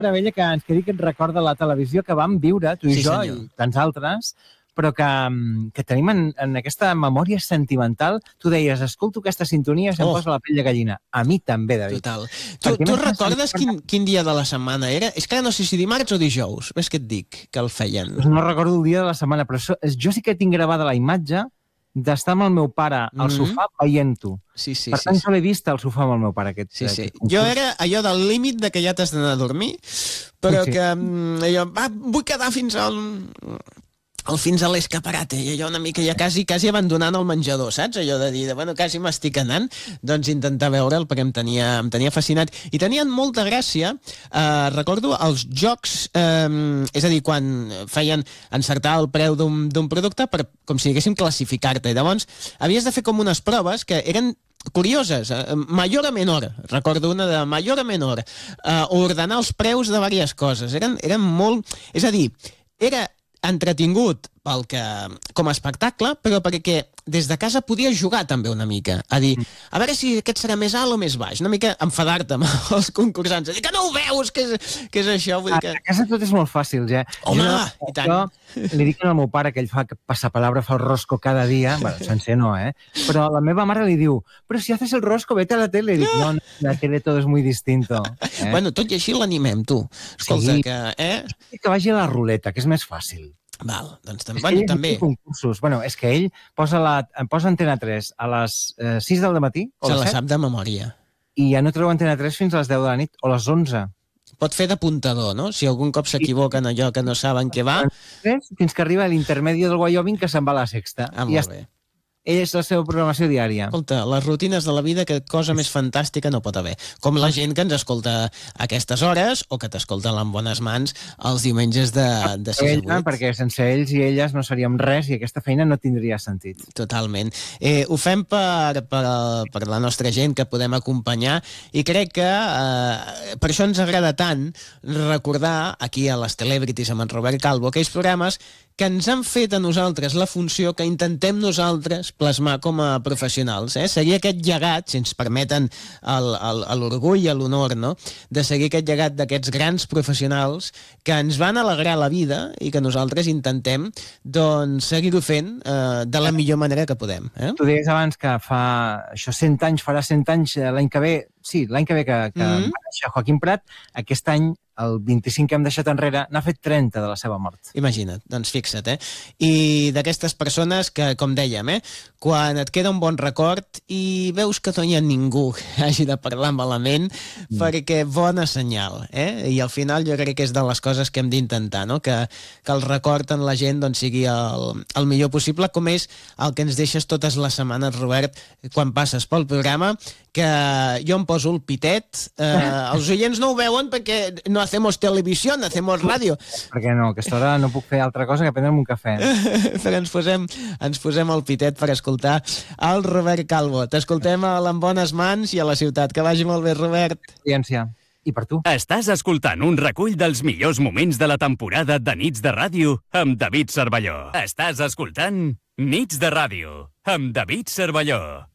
meravella que ens quedi aquest record de la televisió que vam viure, tu i jo i tants altres, però que tenim en aquesta memòria sentimental. Tu deies, escolto aquesta sintonia i se'm posa la pell de gallina. A mi també, David. Total. Tu recordes quin dia de la setmana era? És que ara no sé si dimarts o dijous. Ves què et dic, que el feien. No recordo el dia de la setmana, però jo sí que tinc gravada la imatge d'estar amb el meu pare al sofà veient-ho. Per tant, jo l'he vist al sofà amb el meu pare. Jo era allò del límit de que ja t'has d'anar a dormir, però que vull quedar fins a l'escaparate, i allò una mica ja quasi abandonant el menjador, saps? Allò de dir, bueno, quasi m'estic anant, doncs intentar veure'l perquè em tenia fascinat. I tenien molta gràcia, recordo, els jocs, és a dir, quan feien encertar el preu d'un producte com si diguéssim classificar-te. I llavors havies de fer com unes proves que eren curioses, major a menor, recordo una de major a menor, ordenar els preus de diverses coses. Eren molt... És a dir, era entretingut com a espectacle, però perquè des de casa podies jugar també una mica, a dir, a veure si aquest serà més alt o més baix, una mica enfadar-te amb els concursants, a dir que no ho veus, que és això. Vull dir que... A casa tot és molt fàcil, ja. Home, i tant. Jo li dic al meu pare que ell fa passapalabra, fa el rosco cada dia, bueno, sencer no, però la meva mare li diu, però si haces el rosco, vete a la tele. I dic, no, la tele todo es muy distinto. Bueno, tot i així l'animem, tu. Escolta, que vagi a la ruleta, que és més fàcil. Val, doncs també. Bueno, és que ell posa Antena 3 a les 6 del matí. Se la sap de memòria. I ja no treu Antena 3 fins a les 10 de la nit o les 11. Pot fer d'apuntador, no? Si algun cop s'equivoquen allò que no saben què va... Fins que arriba a l'intermedi del Wyoming, que se'n va a la sexta. Molt bé. És la seva programació diària. Escolta, les rutines de la vida, que cosa més fantàstica no pot haver. Com la gent que ens escolta a aquestes hores o que t'escolta en bones mans els diumenges de 6 a 8. Perquè sense ells i elles no seríem res i aquesta feina no tindria sentit. Totalment. Ho fem per la nostra gent que podem acompanyar i crec que per això ens agrada tant recordar aquí a les Celebrities amb en Robert Calvo aquells programes que ens han fet a nosaltres la funció que intentem nosaltres plasmar com a professionals. Seguir aquest llegat, si ens permeten l'orgull i l'honor, no? De seguir aquest llegat d'aquests grans professionals que ens van alegrar la vida i que nosaltres intentem seguir-ho fent de la millor manera que podem. Tu deies abans que farà 100 anys l'any que ve, l'any que ve que va néixer Joaquim Prat, aquest any el 25 que hem deixat enrere, n'ha fet 30 de la seva mort. Imagina't, doncs fixa't, I d'aquestes persones que, com dèiem, quan et queda un bon record i veus que no hi ha ningú que hagi de parlar malament, perquè bona senyal, I al final jo crec que és de les coses que hem d'intentar, no? Que el record en la gent sigui el millor possible, com és el que ens deixes totes les setmanes, Robert, quan passes pel programa, que jo em poso el pitet, els oients no ho veuen perquè no hacemos televisió, hacemos ràdio. Perquè no, a aquesta hora no puc fer altra cosa que prendre'm un cafè. Però ens posem el pitet per escoltar el Robert Calvo. T'escoltem a l'En Bones Mans i a la ciutat. Que vagi molt bé, Robert. Ciència. I per tu. Estàs escoltant un recull dels millors moments de la temporada de Nits de Ràdio amb David Cervelló. Estàs escoltant Nits de Ràdio amb David Cervelló.